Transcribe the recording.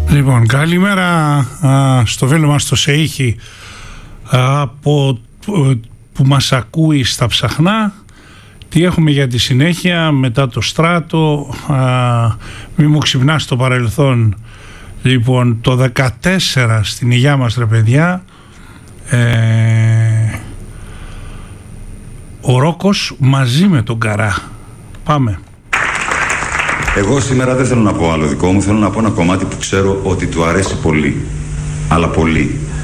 Λοιπόν, καλημέρα στο φίλο μας το Σεΐχη που μας ακούει στα Ψαχνά. Τι έχουμε για τη συνέχεια μετά το Στράτο? Μη μου ξυπνάς το παρελθόν. Λοιπόν, το 14 στην υγειά μας, ρε παιδιά, ο Ρόκος μαζί με τον Καρά. Πάμε. Εγώ σήμερα δεν θέλω να πω άλλο δικό μου, θέλω να πω ένα κομμάτι που ξέρω ότι του αρέσει πολύ. Αλλά πολύ.